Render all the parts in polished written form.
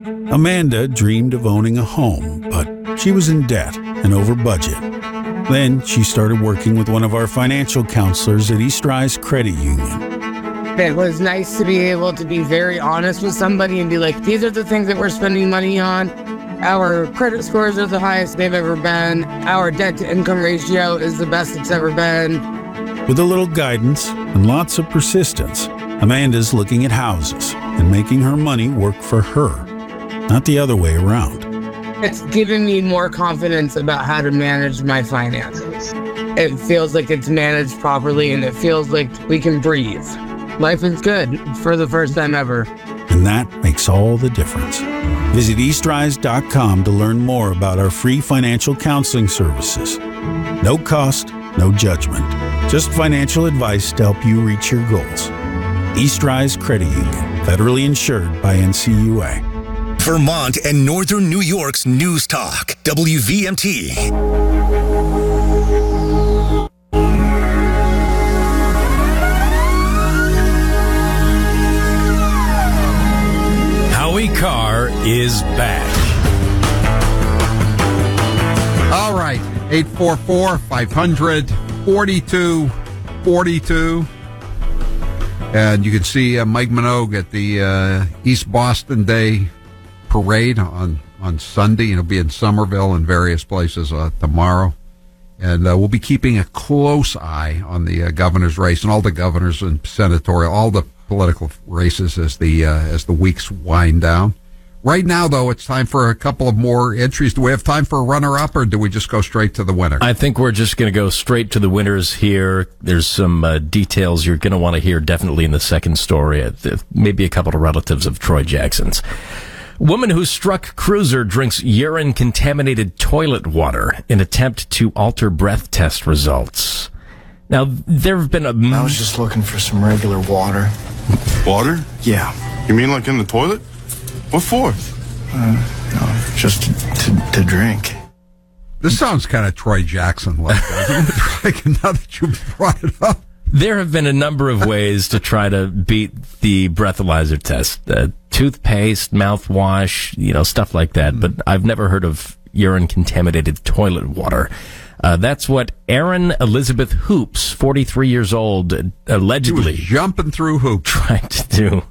Amanda dreamed of owning a home, but she was in debt and over budget. Then she started working with one of our financial counselors at East Rise Credit Union. It was nice to be able to be very honest with somebody and be like, these are the things that we're spending money on. Our credit scores are the highest they've ever been. Our debt-to-income ratio is the best it's ever been. With a little guidance and lots of persistence, Amanda's looking at houses and making her money work for her, not the other way around. It's given me more confidence about how to manage my finances. It feels like it's managed properly, and it feels like we can breathe. Life is good for the first time ever. And that makes all the difference. Visit eastrise.com to learn more about our free financial counseling services. No cost, no judgment. Just financial advice to help you reach your goals. East Rise Credit Union, federally insured by NCUA. Vermont and Northern New York's News Talk, WVMT. Howie Carr is back. All right, 844-500-4242. And you can see Mike Minogue at the East Boston Day Parade on Sunday. He'll be in Somerville and various places tomorrow. And we'll be keeping a close eye on the governor's race and all the governors and senatorial, all the political races as the weeks wind down. Right now, though, it's time for a couple of more entries. Do we have time for a runner-up, or do we just go straight to the winner? I think we're just going to go straight to the winners here. There's some details you're going to want to hear definitely in the second story. Maybe a couple of relatives of Troy Jackson's. Woman who struck cruiser drinks urine-contaminated toilet water in attempt to alter breath test results. Now, there have been I was just looking for some regular water. Water? Yeah. You mean like in the toilet? What for? No, just to drink. This sounds kind of Troy Jackson-like, doesn't it? Like, now that you brought it up. There have been a number of ways to try to beat the breathalyzer test. Toothpaste, mouthwash, stuff like that. But I've never heard of urine-contaminated toilet water. That's what Erin Elizabeth Hoops, 43 years old, allegedly... She was jumping through hoops. Tried to do.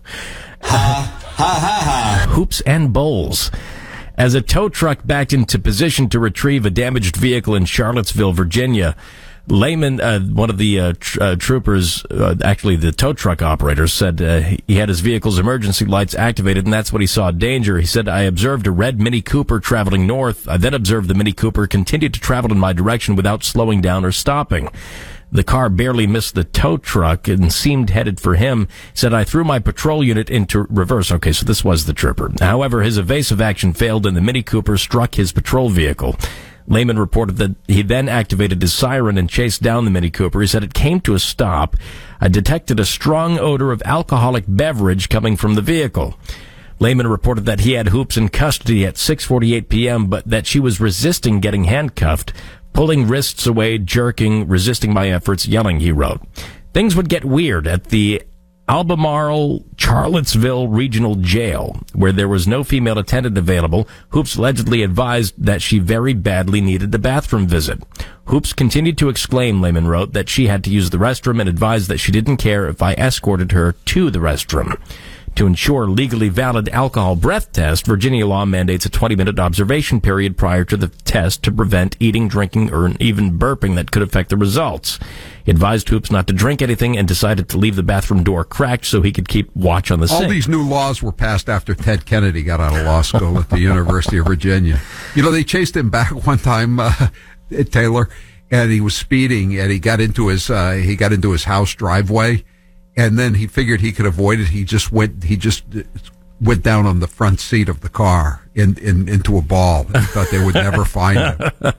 Hoops and bowls. As a tow truck backed into position to retrieve a damaged vehicle in Charlottesville, Virginia, Lehman, one of the troopers, actually the tow truck operator, said he had his vehicle's emergency lights activated, and that's when he saw danger. He said, I observed a red Mini Cooper traveling north. I then observed the Mini Cooper continued to travel in my direction without slowing down or stopping. The car barely missed the tow truck and seemed headed for him. He said, I threw my patrol unit into reverse. Okay, so this was the trooper. However, his evasive action failed and the Mini Cooper struck his patrol vehicle. Lehman reported that he then activated his siren and chased down the Mini Cooper. He said it came to a stop. I detected a strong odor of alcoholic beverage coming from the vehicle. Lehman reported that he had Hoops in custody at 6:48 p.m., but that she was resisting getting handcuffed, pulling wrists away, jerking, resisting my efforts, yelling, he wrote. Things would get weird at the Albemarle Charlottesville Regional Jail, where there was no female attendant available. Hoops allegedly advised that she very badly needed a bathroom visit. Hoops continued to exclaim, Lehman wrote, that she had to use the restroom and advised that she didn't care if I escorted her to the restroom. To ensure legally valid alcohol breath test, Virginia law mandates a 20-minute observation period prior to the test to prevent eating, drinking, or even burping that could affect the results. He advised Hoops not to drink anything and decided to leave the bathroom door cracked so he could keep watch on the sink. All these new laws were passed after Ted Kennedy got out of law school at the University of Virginia. They chased him back one time, Taylor, and he was speeding, and he got into his house driveway. And then he figured he could avoid it. He just went down on the front seat of the car into a ball. He thought they would never find him.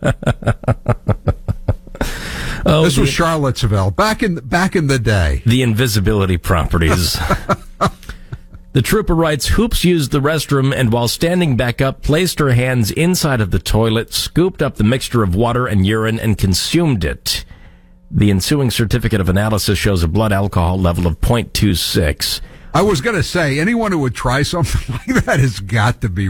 This was Charlottesville back in the day. The invisibility properties. The trooper writes, Hoops used the restroom and while standing back up, placed her hands inside of the toilet, scooped up the mixture of water and urine, and consumed it. The ensuing certificate of analysis shows a blood alcohol level of 0.26. I was going to say, anyone who would try something like that has got to be